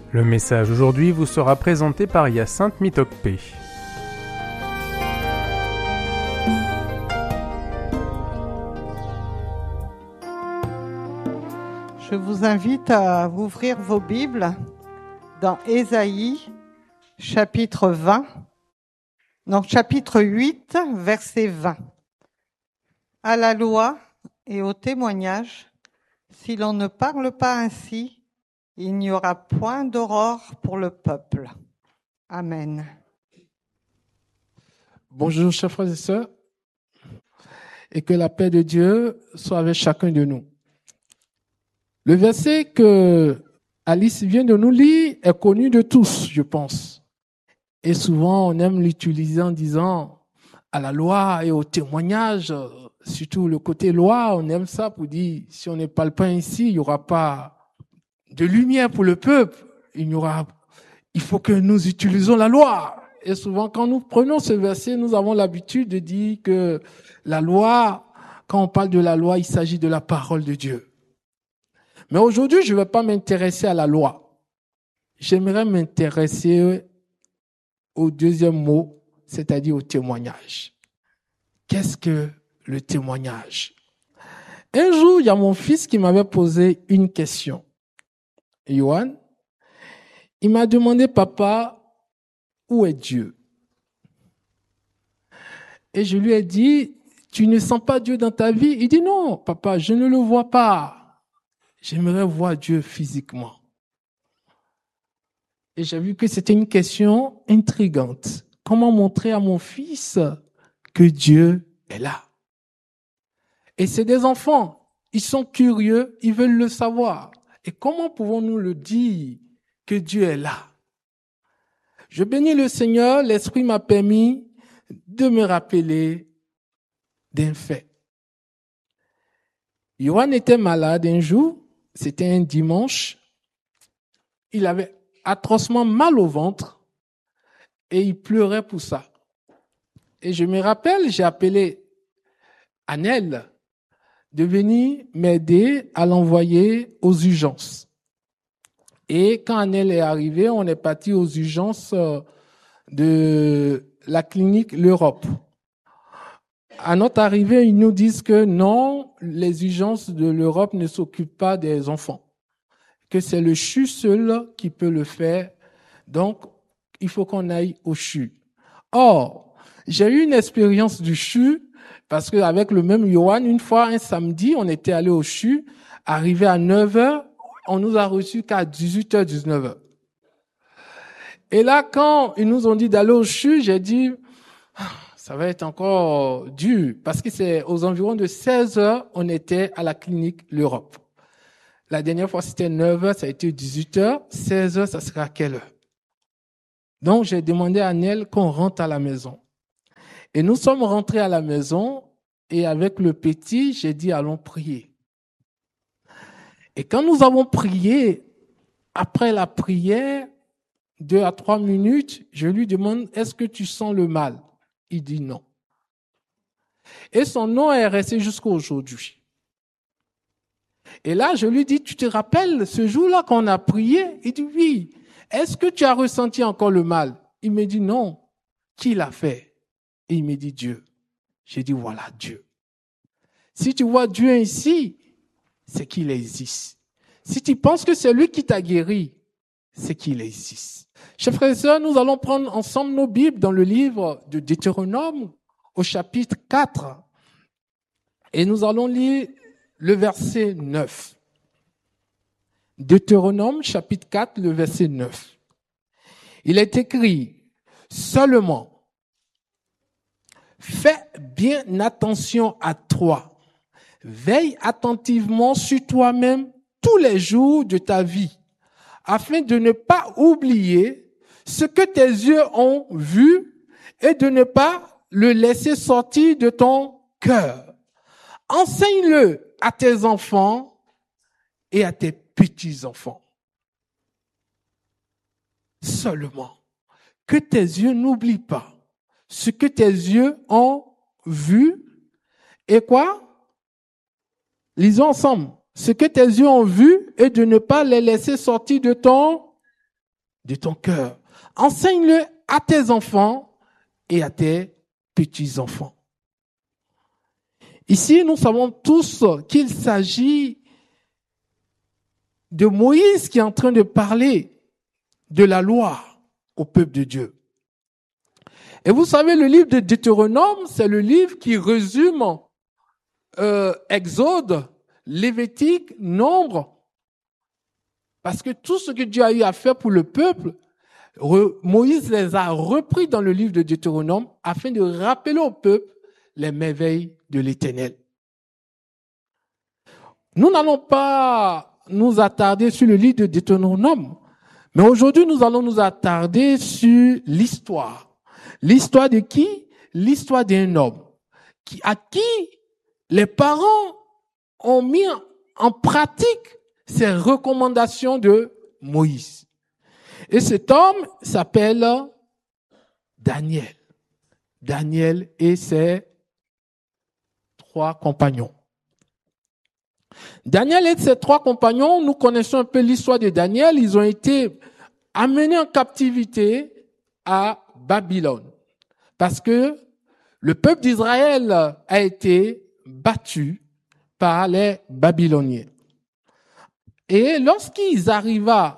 Le message aujourd'hui vous sera présenté par Hyacinthe Mitokpe. Je vous invite à ouvrir vos Bibles dans Ésaïe, chapitre 20, donc chapitre 8, verset 20. À la loi et au témoignage, si l'on ne parle pas ainsi, il n'y aura point d'aurore pour le peuple. Amen. Bonjour, chers frères et sœurs, et que la paix de Dieu soit avec chacun de nous. Le verset que Alice vient de nous lire est connu de tous, je pense. Et souvent, on aime l'utiliser en disant à la loi et au témoignage, surtout le côté loi, on aime ça pour dire si on ne parle pas ainsi, il n'y aura pas de lumière pour le peuple. Il faut que nous utilisons la loi. Et souvent, quand nous prenons ce verset, nous avons l'habitude de dire que la loi, quand on parle de la loi, il s'agit de la parole de Dieu. Mais aujourd'hui, je ne vais pas m'intéresser à la loi. J'aimerais m'intéresser au deuxième mot, c'est-à-dire au témoignage. Qu'est-ce que le témoignage? Un jour, il y a mon fils qui m'avait posé une question. Johan, il m'a demandé, papa, où est Dieu? Et je lui ai dit, tu ne sens pas Dieu dans ta vie? Il dit, non, papa, je ne le vois pas. J'aimerais voir Dieu physiquement. Et j'ai vu que c'était une question intrigante. Comment montrer à mon fils que Dieu est là? Et c'est des enfants, ils sont curieux, ils veulent le savoir. Et comment pouvons-nous le dire que Dieu est là? Je bénis le Seigneur, l'Esprit m'a permis de me rappeler d'un fait. Johan était malade un jour, c'était un dimanche. Il avait atrocement mal au ventre et il pleurait pour ça. Et je me rappelle, j'ai appelé Annelle de venir m'aider à l'envoyer aux urgences. Et quand Annelle est arrivée, on est parti aux urgences de la clinique L'Europe. À notre arrivée, ils nous disent que non, les urgences de l'Europe ne s'occupent pas des enfants, que c'est le CHU seul qui peut le faire. Donc, il faut qu'on aille au CHU. Or, j'ai eu une expérience du CHU parce qu'avec le même Johan, une fois, un samedi, on était allé au CHU, arrivé à 9h, on nous a reçus qu'à 18h, 19h. Et là, quand ils nous ont dit d'aller au CHU, j'ai dit, ça va être encore dur, parce que c'est aux environs de 16h, on était à la clinique L'Europe. La dernière fois, c'était 9h, ça a été 18h, 16h, ça sera à quelle heure? Donc, j'ai demandé à Annelle qu'on rentre à la maison. Et nous sommes rentrés à la maison, et avec le petit, j'ai dit, allons prier. Et quand nous avons prié, après la prière, 2 à 3 minutes, je lui demande, est-ce que tu sens le mal? Il dit non. Et son nom est resté jusqu'à aujourd'hui. Et là, je lui dis, tu te rappelles ce jour-là qu'on a prié? Il dit oui. Est-ce que tu as ressenti encore le mal? Il me dit non. Qui l'a fait? Et il me dit Dieu. J'ai dit voilà Dieu. Si tu vois Dieu ici, c'est qu'il existe. Si tu penses que c'est lui qui t'a guéri, c'est qu'il existe. Chers frères et sœurs, nous allons prendre ensemble nos Bibles dans le livre de Deutéronome au chapitre 4 et nous allons lire le verset 9. Deutéronome chapitre 4, le verset 9. Il est écrit, seulement, fais bien attention à toi, veille attentivement sur toi-même tous les jours de ta vie, afin de ne pas oublier ce que tes yeux ont vu et de ne pas le laisser sortir de ton cœur. Enseigne-le à tes enfants et à tes petits-enfants. Seulement, que tes yeux n'oublient pas ce que tes yeux ont vu et quoi? Lisons ensemble. Ce que tes yeux ont vu et de ne pas les laisser sortir de ton de ton cœur. Enseigne-le à tes enfants et à tes petits-enfants. Ici, nous savons tous qu'il s'agit de Moïse qui est en train de parler de la loi au peuple de Dieu. Et vous savez, le livre de Deutéronome, c'est le livre qui résume Exode, Lévitique, Nombre. Parce que tout ce que Dieu a eu à faire pour le peuple, Moïse les a repris dans le livre de Deutéronome afin de rappeler au peuple les merveilles de l'Éternel. Nous n'allons pas nous attarder sur le livre de Deutéronome, mais aujourd'hui nous allons nous attarder sur l'histoire. L'histoire de qui? L'histoire d'un homme à qui les parents ont mis en pratique ces recommandations de Moïse. Et cet homme s'appelle Daniel. Daniel et ses 3 compagnons. Daniel et ses 3 compagnons, nous connaissons un peu l'histoire de Daniel. Ils ont été amenés en captivité à Babylone. Parce que le peuple d'Israël a été battu par les Babyloniens. Et lorsqu'ils arrivaient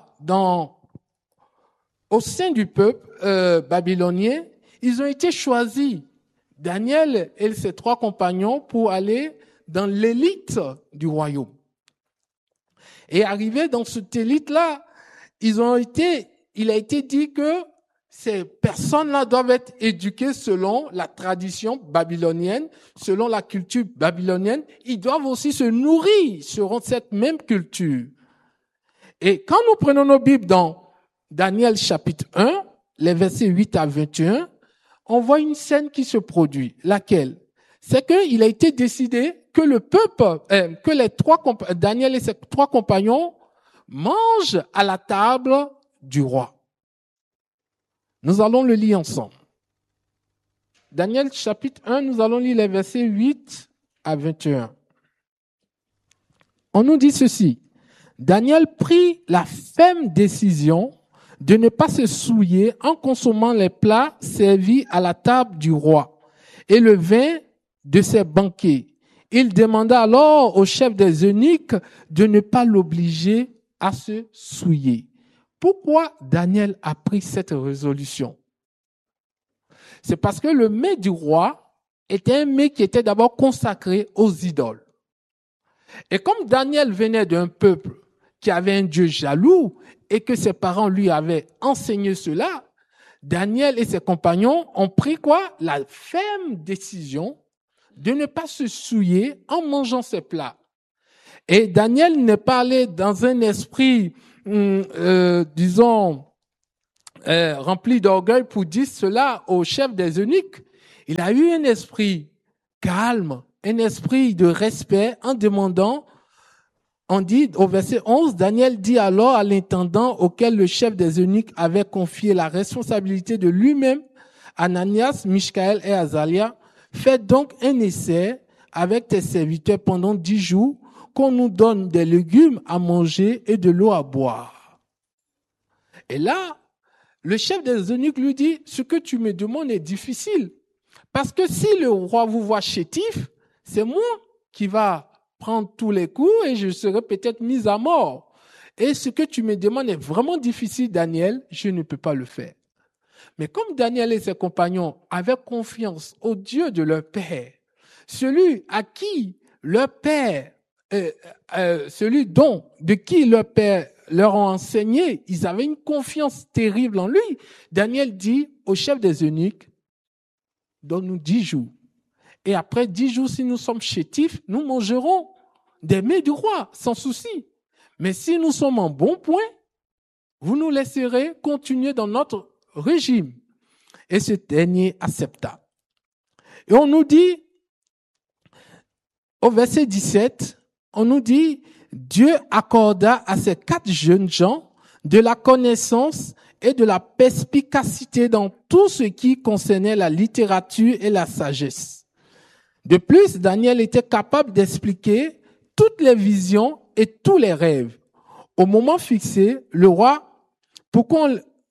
au sein du peuple babylonien, ils ont été choisis, Daniel et ses 3 compagnons, pour aller dans l'élite du royaume. Et arrivés dans cette élite-là, il a été dit que ces personnes-là doivent être éduquées selon la tradition babylonienne, selon la culture babylonienne. Ils doivent aussi se nourrir selon cette même culture. Et quand nous prenons nos Bibles dans Daniel chapitre 1, les versets 8 à 21, on voit une scène qui se produit. Laquelle? C'est qu'il a été décidé que le peuple, Daniel et ses 3 compagnons mangent à la table du roi. Nous allons le lire ensemble. Daniel chapitre 1, nous allons lire les versets 8 à 21. On nous dit ceci. Daniel prit la ferme décision de ne pas se souiller en consommant les plats servis à la table du roi et le vin de ses banquets. Il demanda alors au chef des eunuques de ne pas l'obliger à se souiller. Pourquoi Daniel a pris cette résolution? C'est parce que le mets du roi était un mets qui était d'abord consacré aux idoles. Et comme Daniel venait d'un peuple qui avait un Dieu jaloux et que ses parents lui avaient enseigné cela, Daniel et ses compagnons ont pris quoi? La ferme décision de ne pas se souiller en mangeant ces plats. Et Daniel n'est pas allé dans un esprit rempli d'orgueil pour dire cela au chef des eunuques. Il a eu un esprit calme, un esprit de respect en demandant, on dit au verset 11, Daniel dit alors à l'intendant auquel le chef des eunuques avait confié la responsabilité de lui-même, Ananias, Michaël et Azalia, faites donc un essai avec tes serviteurs pendant 10 jours, qu'on nous donne des légumes à manger et de l'eau à boire. Et là, le chef des eunuques lui dit, ce que tu me demandes est difficile. Parce que si le roi vous voit chétif, c'est moi qui va prendre tous les coups et je serai peut-être mis à mort. Et ce que tu me demandes est vraiment difficile, Daniel, je ne peux pas le faire. Mais comme Daniel et ses compagnons avaient confiance au Dieu de leur père, celui à qui leur père de qui leur père leur ont enseigné, ils avaient une confiance terrible en lui. Daniel dit au chef des eunuques, donne-nous 10 jours. Et après 10 jours, si nous sommes chétifs, nous mangerons des mets du roi, sans souci. Mais si nous sommes en bon point, vous nous laisserez continuer dans notre régime. Et ce dernier accepta. Et on nous dit, au verset 17, on nous dit, Dieu accorda à ces 4 jeunes gens de la connaissance et de la perspicacité dans tout ce qui concernait la littérature et la sagesse. De plus, Daniel était capable d'expliquer toutes les visions et tous les rêves. Au moment fixé, le roi, pour qu'on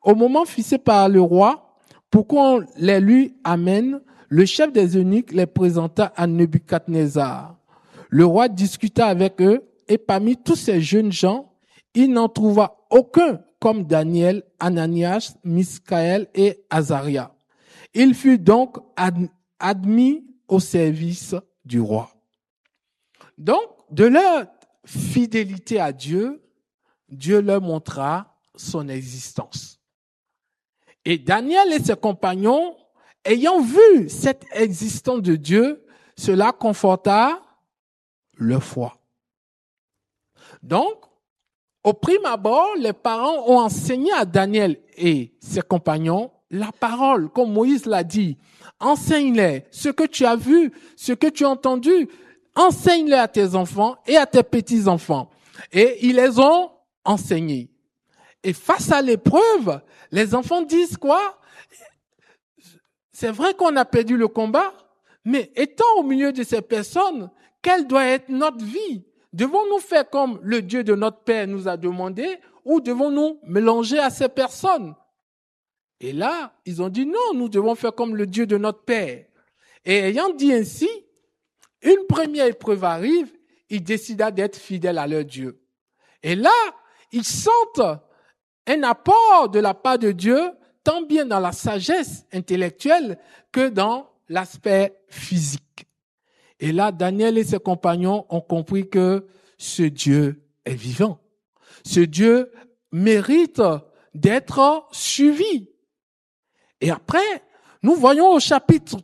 Au moment fixé par le roi, pour qu'on les lui amène, le chef des eunuques les présenta à Nebuchadnezzar. Le roi discuta avec eux, et parmi tous ces jeunes gens, il n'en trouva aucun comme Daniel, Ananias, Misaël et Azaria. Il fut donc admis au service du roi. Donc, de leur fidélité à Dieu, Dieu leur montra son existence. Et Daniel et ses compagnons, ayant vu cette existence de Dieu, cela conforta leur foi. Donc, au prime abord, les parents ont enseigné à Daniel et ses compagnons la parole, comme Moïse l'a dit. Enseigne-les ce que tu as vu, ce que tu as entendu. Enseigne-les à tes enfants et à tes petits-enfants. Et ils les ont enseignés. Et face à l'épreuve, les enfants disent quoi? C'est vrai qu'on a perdu le combat, mais étant au milieu de ces personnes, quelle doit être notre vie? Devons-nous faire comme le Dieu de notre Père nous a demandé ou devons-nous mélanger à ces personnes? Et là, ils ont dit non, nous devons faire comme le Dieu de notre Père. Et ayant dit ainsi, une première épreuve arrive, ils décident d'être fidèles à leur Dieu. Et là, ils sentent un apport de la part de Dieu, tant bien dans la sagesse intellectuelle que dans l'aspect physique. Et là, Daniel et ses compagnons ont compris que ce Dieu est vivant. Ce Dieu mérite d'être suivi. Et après, nous voyons au chapitre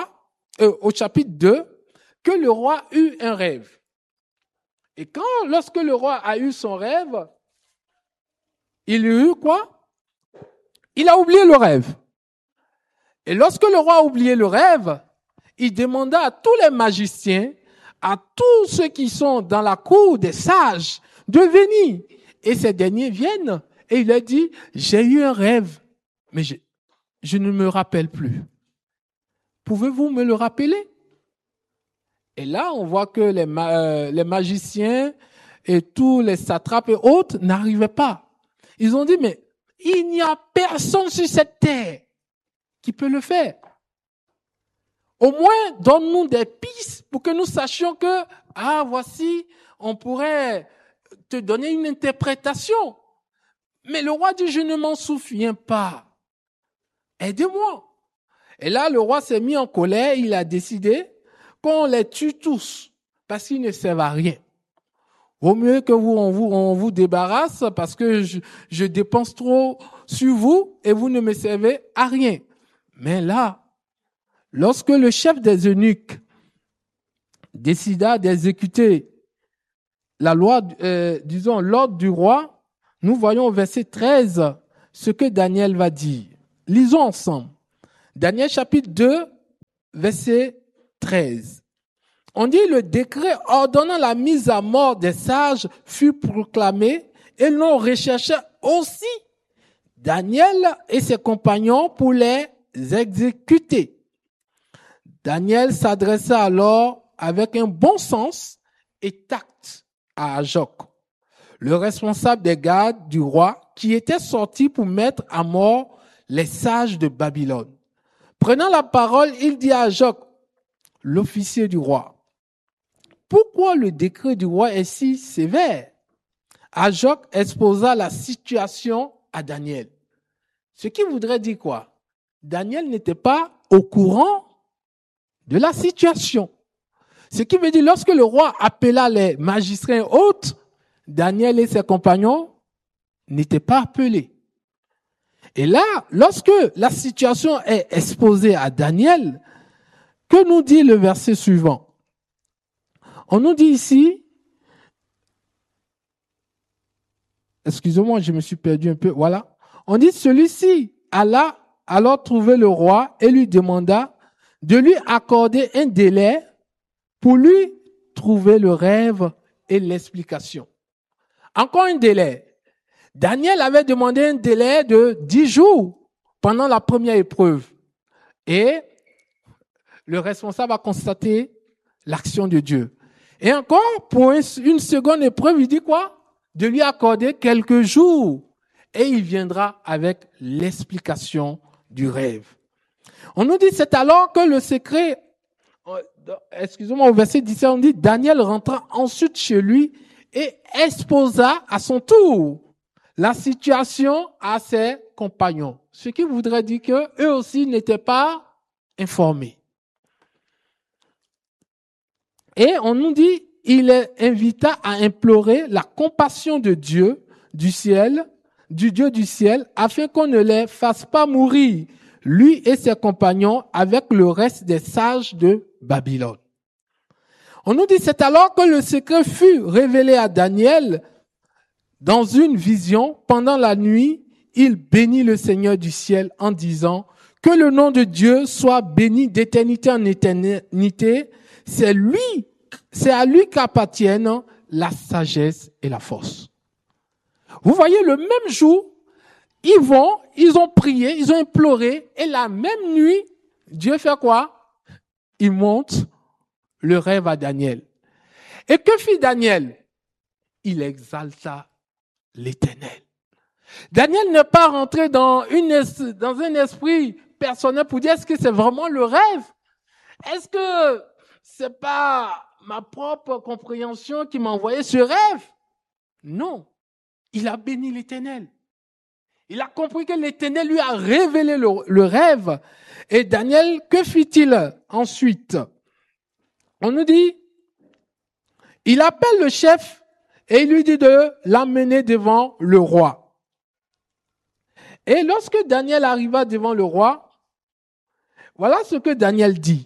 2, que le roi eut un rêve. Et lorsque le roi a eu son rêve, il eut quoi? Il a oublié le rêve. Et lorsque le roi a oublié le rêve, il demanda à tous les magiciens, à tous ceux qui sont dans la cour des sages, de venir. Et ces derniers viennent et il leur dit, j'ai eu un rêve, mais je ne me rappelle plus. Pouvez-vous me le rappeler? Et là, on voit que les magiciens et tous les satrapes et autres n'arrivaient pas. Ils ont dit, mais il n'y a personne sur cette terre qui peut le faire. Au moins, donne-nous des pistes pour que nous sachions que, voici, on pourrait te donner une interprétation. Mais le roi dit, je ne m'en souviens pas. Aidez-moi. Et là, le roi s'est mis en colère, il a décidé qu'on les tue tous, parce qu'ils ne servent à rien. Vaut mieux que on vous débarrasse, parce que je dépense trop sur vous, et vous ne me servez à rien. Mais là, lorsque le chef des eunuques décida d'exécuter la loi, l'ordre du roi, nous voyons au verset 13 ce que Daniel va dire. Lisons ensemble. Daniel chapitre 2, verset 13. On dit, le décret ordonnant la mise à mort des sages fut proclamé et l'on recherchait aussi Daniel et ses compagnons pour les exécuter. Daniel s'adressa alors avec un bon sens et tact à Ajoc, le responsable des gardes du roi, qui était sorti pour mettre à mort les sages de Babylone. Prenant la parole, il dit à Ajoc, l'officier du roi, pourquoi le décret du roi est si sévère? Ajoc exposa la situation à Daniel. Ce qui voudrait dire quoi? Daniel n'était pas au courant de la situation. Ce qui veut dire, lorsque le roi appela les magistrats et autres, Daniel et ses compagnons n'étaient pas appelés. Et là, lorsque la situation est exposée à Daniel, que nous dit le verset suivant? On nous dit ici, excusez-moi, je me suis perdu un peu, voilà. On dit, celui-ci alla alors trouver le roi et lui demanda de lui accorder un délai pour lui trouver le rêve et l'explication. Encore un délai. Daniel avait demandé un délai de 10 jours pendant la première épreuve. Et le responsable a constaté l'action de Dieu. Et encore, pour une seconde épreuve, il dit quoi? De lui accorder quelques jours. et il viendra avec l'explication du rêve. On nous dit, c'est alors que le secret, au verset 17, on dit, Daniel rentra ensuite chez lui et exposa à son tour la situation à ses compagnons. Ce qui voudrait dire que eux aussi n'étaient pas informés. Et on nous dit, il les invita à implorer la compassion de Dieu du ciel, du Dieu du ciel, afin qu'on ne les fasse pas mourir, lui et ses compagnons, avec le reste des sages de Babylone. On nous dit, c'est alors que le secret fut révélé à Daniel dans une vision. Pendant la nuit, il bénit le Seigneur du ciel en disant, que le nom de Dieu soit béni d'éternité en éternité. C'est à lui qu'appartiennent la sagesse et la force. Vous voyez, le même jour, ils ont prié, ils ont imploré, et la même nuit, Dieu fait quoi? Il montre le rêve à Daniel. Et que fit Daniel? Il exalta l'Éternel. Daniel n'est pas rentré dans un esprit personnel pour dire, est-ce que c'est vraiment le rêve? Est-ce que c'est pas ma propre compréhension qui m'a envoyé ce rêve? Non. Il a béni l'Éternel. Il a compris que l'Éternel lui a révélé le rêve. Et Daniel, que fit-il ensuite? On nous dit, il appelle le chef et il lui dit de l'amener devant le roi. Et lorsque Daniel arriva devant le roi, voilà ce que Daniel dit.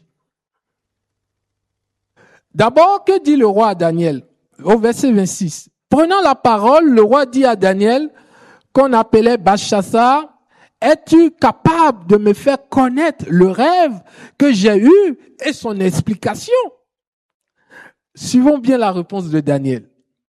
D'abord, que dit le roi à Daniel? Au verset 26. Prenant la parole, le roi dit à Daniel, qu'on appelait Belchassar, es-tu capable de me faire connaître le rêve que j'ai eu et son explication? Suivons bien la réponse de Daniel.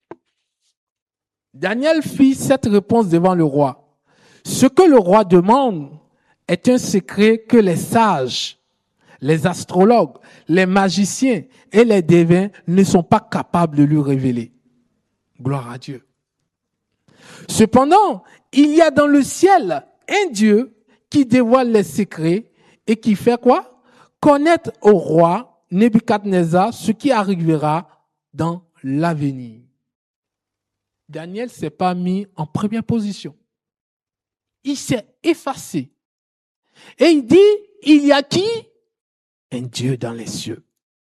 Daniel fit cette réponse devant le roi. Ce que le roi demande est un secret que les sages, les astrologues, les magiciens et les devins ne sont pas capables de lui révéler. Gloire à Dieu. Cependant, il y a dans le ciel un Dieu qui dévoile les secrets et qui fait quoi? Connaître au roi Nebuchadnezzar ce qui arrivera dans l'avenir. Daniel s'est pas mis en première position. Il s'est effacé. Et il dit, il y a qui? Un Dieu dans les cieux.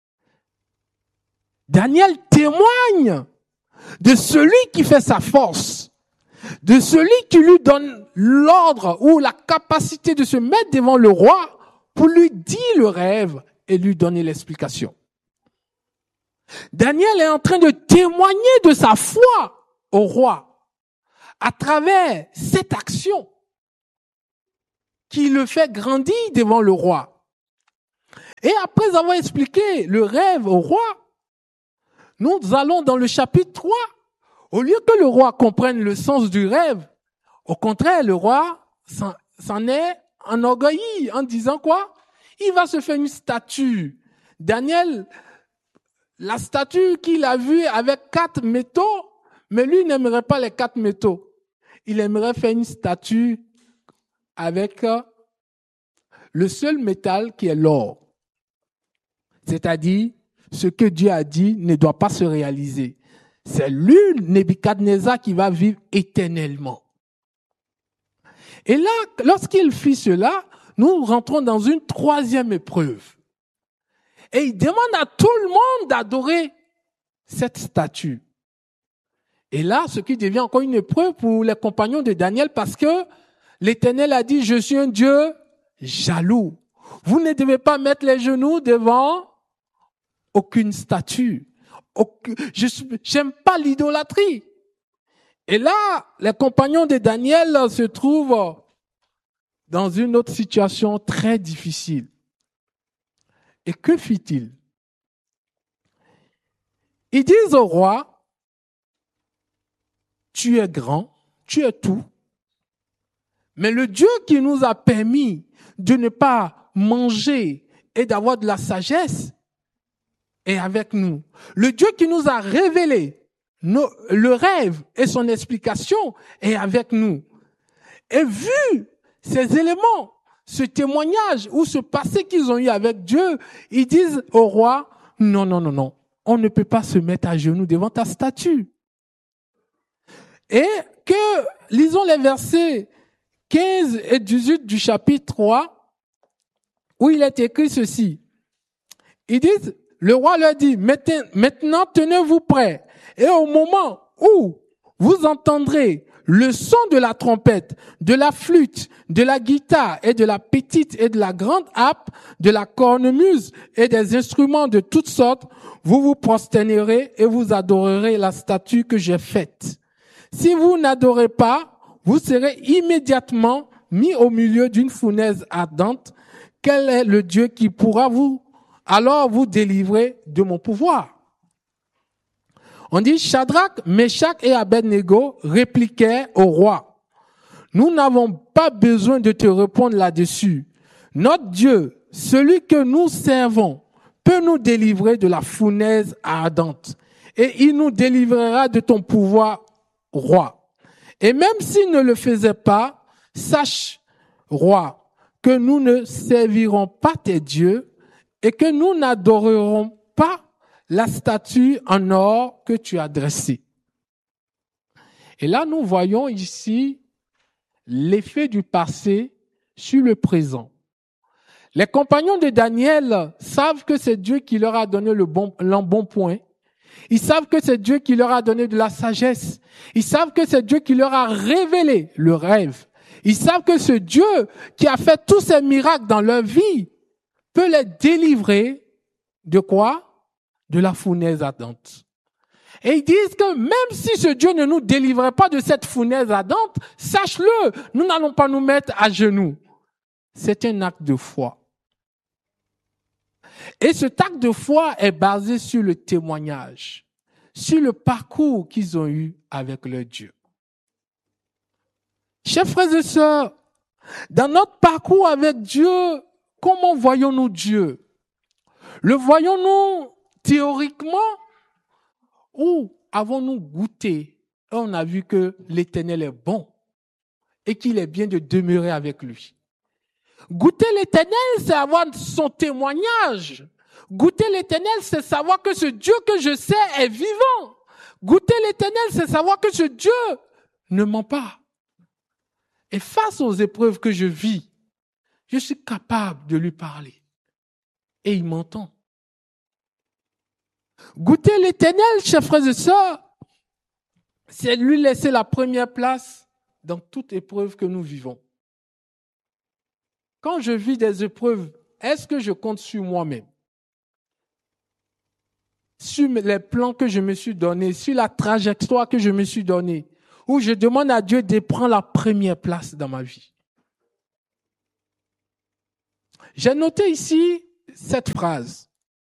Daniel témoigne de celui qui fait sa force, de celui qui lui donne l'ordre ou la capacité de se mettre devant le roi pour lui dire le rêve et lui donner l'explication. Daniel est en train de témoigner de sa foi au roi à travers cette action qui le fait grandir devant le roi. Et après avoir expliqué le rêve au roi, nous allons dans le chapitre 3. Au lieu que le roi comprenne le sens du rêve, au contraire, le roi s'en est enorgueilli en disant quoi? Il va se faire une statue. Daniel, la statue qu'il a vue avec 4 métaux, mais lui n'aimerait pas les 4 métaux. Il aimerait faire une statue avec le seul métal qui est l'or. C'est-à-dire, ce que Dieu a dit ne doit pas se réaliser. C'est lui, Nebuchadnezzar, qui va vivre éternellement. Et là, lorsqu'il fit cela, nous rentrons dans une 3e épreuve. Et il demande à tout le monde d'adorer cette statue. Et là, ce qui devient encore une épreuve pour les compagnons de Daniel, parce que l'Éternel a dit, je suis un Dieu jaloux. Vous ne devez pas mettre les genoux devant aucune statue. J'aime pas l'idolâtrie. Et là, les compagnons de Daniel se trouvent dans une autre situation très difficile. Et que fit-il? Ils disent au roi, tu es grand, tu es tout, mais le Dieu qui nous a permis de ne pas manger et d'avoir de la sagesse est avec nous. Le Dieu qui nous a révélé le rêve et son explication est avec nous. Et vu ces éléments, ce témoignage ou ce passé qu'ils ont eu avec Dieu, ils disent au roi, non, non, non, non, on ne peut pas se mettre à genoux devant ta statue. Et lisons les versets 15 et 18 du chapitre 3, où il est écrit ceci. Ils disent, le roi leur dit, maintenant tenez-vous prêts, et au moment où vous entendrez le son de la trompette, de la flûte, de la guitare et de la petite et de la grande harpe, de la cornemuse et des instruments de toutes sortes, vous vous prosternerez et vous adorerez la statue que j'ai faite. Si vous n'adorez pas, vous serez immédiatement mis au milieu d'une fournaise ardente. Quel est le Dieu qui pourra alors vous délivrer de mon pouvoir? On dit, Shadrach, Meshach et Abednego répliquaient au roi, nous n'avons pas besoin de te répondre là-dessus. Notre Dieu, celui que nous servons, peut nous délivrer de la fournaise ardente et il nous délivrera de ton pouvoir, roi. Et même s'il ne le faisait pas, sache, roi, que nous ne servirons pas tes dieux et que nous n'adorerons pas la statue en or que tu as dressée. Et là, nous voyons ici l'effet du passé sur le présent. Les compagnons de Daniel savent que c'est Dieu qui leur a donné l'embonpoint. Ils savent que c'est Dieu qui leur a donné de la sagesse. Ils savent que c'est Dieu qui leur a révélé le rêve. Ils savent que ce Dieu qui a fait tous ces miracles dans leur vie peut les délivrer de quoi? De la fournaise ardente. Et ils disent que même si ce Dieu ne nous délivrait pas de cette fournaise ardente, sache-le, nous n'allons pas nous mettre à genoux. C'est un acte de foi. Et cet acte de foi est basé sur le témoignage, sur le parcours qu'ils ont eu avec leur Dieu. Chers frères et sœurs, dans notre parcours avec Dieu, comment voyons-nous Dieu? Le voyons-nous théoriquement ou avons-nous goûté et on a vu que l'Éternel est bon et qu'il est bien de demeurer avec lui? Goûter l'Éternel, c'est avoir son témoignage. Goûter l'Éternel, c'est savoir que ce Dieu que je sais est vivant. Goûter l'Éternel, c'est savoir que ce Dieu ne ment pas. Et face aux épreuves que je vis, je suis capable de lui parler. Et il m'entend. Goûter l'Éternel, chers frères et sœurs, c'est lui laisser la première place dans toute épreuve que nous vivons. Quand je vis des épreuves, est-ce que je compte sur moi-même? Sur les plans que je me suis donnés, sur la trajectoire que je me suis donnée, où je demande à Dieu de prendre la première place dans ma vie. J'ai noté ici cette phrase.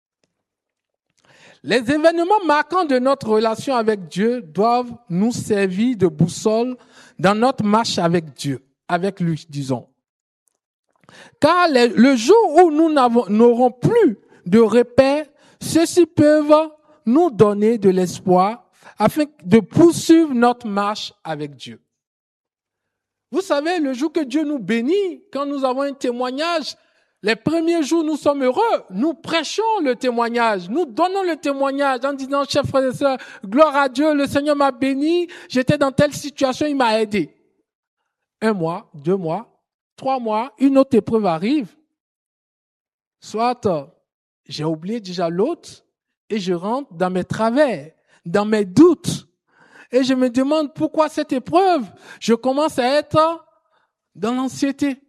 Les événements marquants de notre relation avec Dieu doivent nous servir de boussole dans notre marche avec Dieu, avec lui, disons. Car le jour où nous n'aurons plus de repères, ceux-ci peuvent nous donner de l'espoir afin de poursuivre notre marche avec Dieu. Vous savez, le jour que Dieu nous bénit, quand nous avons un témoignage, les premiers jours, nous sommes heureux. Nous prêchons le témoignage. Nous donnons le témoignage en disant, chers frères et sœurs, gloire à Dieu, le Seigneur m'a béni, j'étais dans telle situation, il m'a aidé. 1 mois, 2 mois, 3 mois, une autre épreuve arrive. Soit j'ai oublié déjà l'autre et je rentre dans mes travers, dans mes doutes. Et je me demande pourquoi cette épreuve. Je commence à être dans l'anxiété.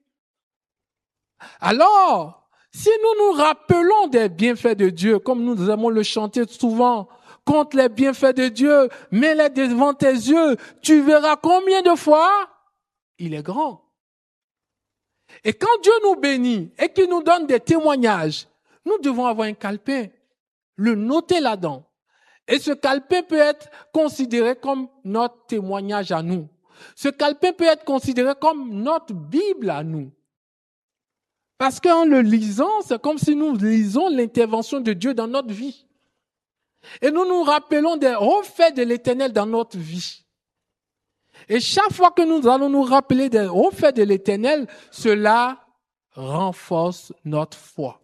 Alors, si nous nous rappelons des bienfaits de Dieu, comme nous aimons le chanter souvent, compte les bienfaits de Dieu, mets-les devant tes yeux, tu verras combien de fois il est grand. Et quand Dieu nous bénit et qu'il nous donne des témoignages, nous devons avoir un calepin, le noter là-dedans. Et ce calepin peut être considéré comme notre témoignage à nous. Ce calepin peut être considéré comme notre Bible à nous. Parce qu'en le lisant, c'est comme si nous lisons l'intervention de Dieu dans notre vie. Et nous nous rappelons des hauts faits de l'Éternel dans notre vie. Et chaque fois que nous allons nous rappeler au fait de l'Éternel, cela renforce notre foi.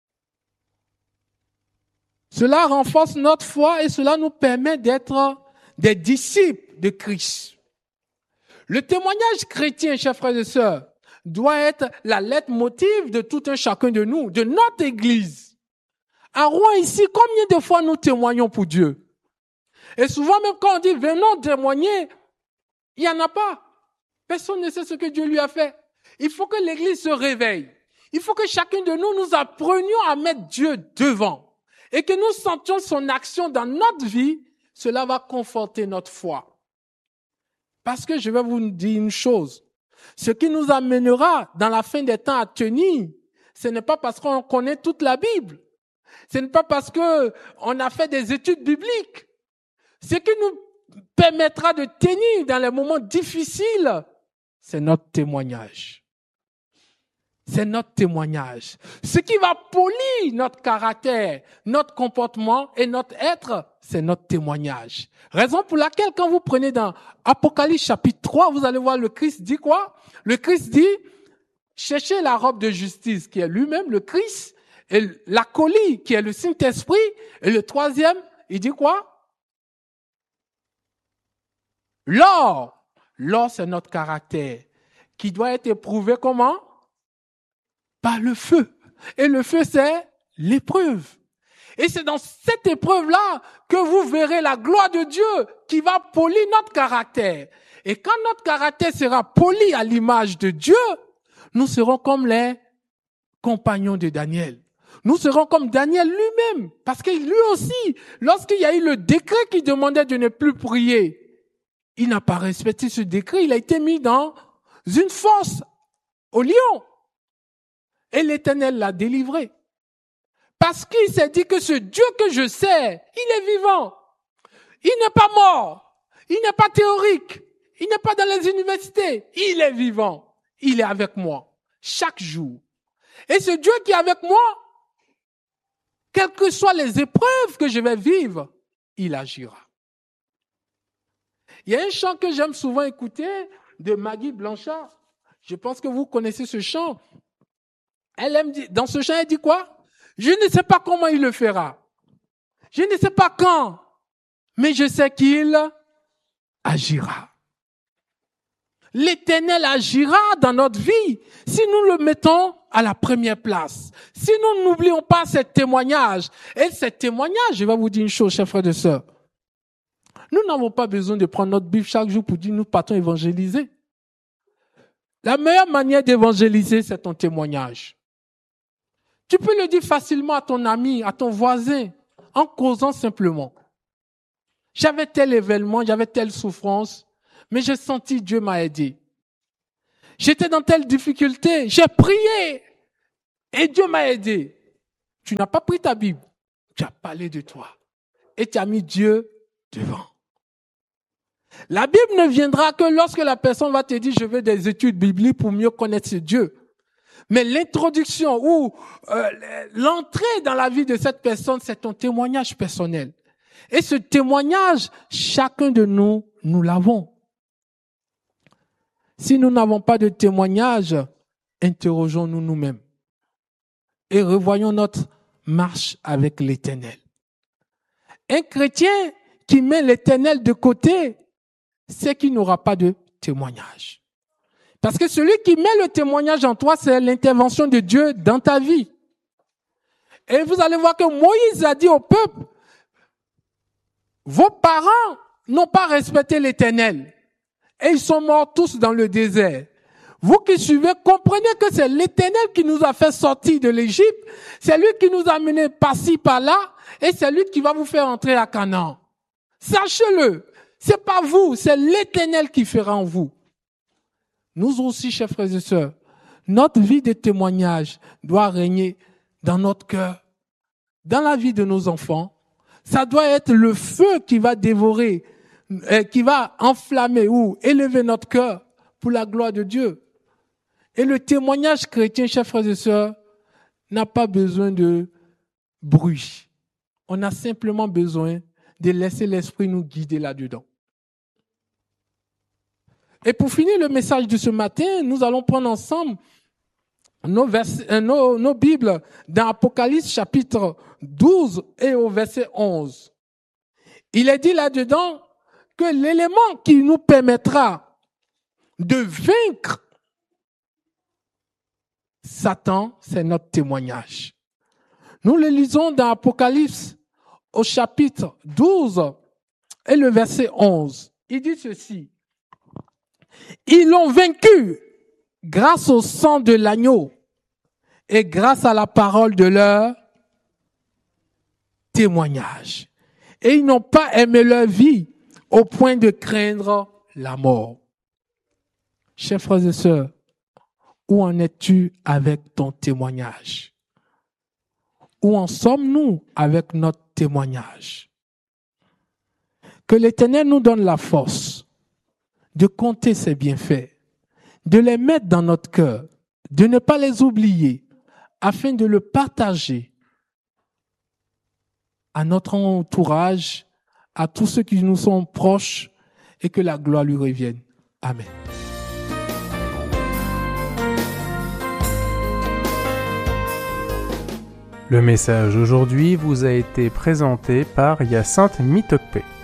Cela renforce notre foi et cela nous permet d'être des disciples de Christ. Le témoignage chrétien, chers frères et sœurs, doit être la lettre motive de tout un chacun de nous, de notre Église. À Rouen ici, combien de fois nous témoignons pour Dieu? Et souvent même quand on dit venons témoigner, il n'y en a pas. Personne ne sait ce que Dieu lui a fait. Il faut que l'Église se réveille. Il faut que chacun de nous apprenions à mettre Dieu devant. Et que nous sentions son action dans notre vie, cela va conforter notre foi. Parce que je vais vous dire une chose. Ce qui nous amènera dans la fin des temps à tenir, ce n'est pas parce qu'on connaît toute la Bible. Ce n'est pas parce qu'on a fait des études bibliques. Ce qui nous permettra de tenir dans les moments difficiles, c'est notre témoignage. C'est notre témoignage. Ce qui va polir notre caractère, notre comportement et notre être, c'est notre témoignage. Raison pour laquelle quand vous prenez dans Apocalypse chapitre 3, vous allez voir le Christ dit quoi? Le Christ dit, cherchez la robe de justice qui est lui-même le Christ, et la colie qui est le Saint-Esprit, et le troisième, il dit quoi? L'or. L'or, c'est notre caractère qui doit être éprouvé comment? Par le feu. Et le feu, c'est l'épreuve. Et c'est dans cette épreuve-là que vous verrez la gloire de Dieu qui va polir notre caractère. Et quand notre caractère sera poli à l'image de Dieu, nous serons comme les compagnons de Daniel. Nous serons comme Daniel lui-même. Parce que lui aussi, lorsqu'il y a eu le décret qui demandait de ne plus prier, il n'a pas respecté ce décret. Il a été mis dans une fosse au lion. Et l'Éternel l'a délivré. Parce qu'il s'est dit que ce Dieu que je sers, il est vivant. Il n'est pas mort. Il n'est pas théorique. Il n'est pas dans les universités. Il est vivant. Il est avec moi chaque jour. Et ce Dieu qui est avec moi, quelles que soient les épreuves que je vais vivre, il agira. Il y a un chant que j'aime souvent écouter de Maggie Blanchard. Je pense que vous connaissez ce chant. Elle aime dire, dans ce chant, elle dit quoi? Je ne sais pas comment il le fera. Je ne sais pas quand. Mais je sais qu'il agira. L'Éternel agira dans notre vie si nous le mettons à la première place. Si nous n'oublions pas ce témoignage. Et ce témoignage, je vais vous dire une chose, chers frères et sœurs. Nous n'avons pas besoin de prendre notre Bible chaque jour pour dire nous partons évangéliser. La meilleure manière d'évangéliser, c'est ton témoignage. Tu peux le dire facilement à ton ami, à ton voisin, en causant simplement. J'avais tel événement, j'avais telle souffrance, mais j'ai senti Dieu m'a aidé. J'étais dans telle difficulté, j'ai prié et Dieu m'a aidé. Tu n'as pas pris ta Bible, tu as parlé de toi et tu as mis Dieu devant. La Bible ne viendra que lorsque la personne va te dire je veux des études bibliques pour mieux connaître ce Dieu. Mais l'introduction ou l'entrée dans la vie de cette personne, c'est ton témoignage personnel. Et ce témoignage, chacun de nous, nous l'avons. Si nous n'avons pas de témoignage, interrogeons-nous nous-mêmes et revoyons notre marche avec l'Éternel. Un chrétien qui met l'Éternel de côté, c'est qu'il n'aura pas de témoignage. Parce que celui qui met le témoignage en toi, c'est l'intervention de Dieu dans ta vie. Et vous allez voir que Moïse a dit au peuple, vos parents n'ont pas respecté l'Éternel. Et ils sont morts tous dans le désert. Vous qui suivez, comprenez que c'est l'Éternel qui nous a fait sortir de l'Égypte. C'est lui qui nous a menés par-ci, par-là. Et c'est lui qui va vous faire entrer à Canaan. Sachez-le. C'est pas vous, c'est l'Éternel qui fera en vous. Nous aussi, chers frères et sœurs, notre vie de témoignage doit régner dans notre cœur, dans la vie de nos enfants. Ça doit être le feu qui va dévorer, qui va enflammer ou élever notre cœur pour la gloire de Dieu. Et le témoignage chrétien, chers frères et sœurs, n'a pas besoin de bruit. On a simplement besoin de laisser l'Esprit nous guider là-dedans. Et pour finir le message de ce matin, nous allons prendre ensemble nos Bibles dans Apocalypse chapitre 12 et au verset 11. Il est dit là-dedans que l'élément qui nous permettra de vaincre Satan, c'est notre témoignage. Nous le lisons dans Apocalypse au chapitre 12 et le verset 11. Il dit ceci. Ils l'ont vaincu grâce au sang de l'agneau et grâce à la parole de leur témoignage. Et ils n'ont pas aimé leur vie au point de craindre la mort. Chers frères et sœurs, où en es-tu avec ton témoignage? Où en sommes-nous avec notre témoignage? Que l'Éternel nous donne la force de compter ses bienfaits, de les mettre dans notre cœur, de ne pas les oublier, afin de le partager à notre entourage, à tous ceux qui nous sont proches, et que la gloire lui revienne. Amen. Le message d'aujourd'hui vous a été présenté par Hyacinthe Mitokpe.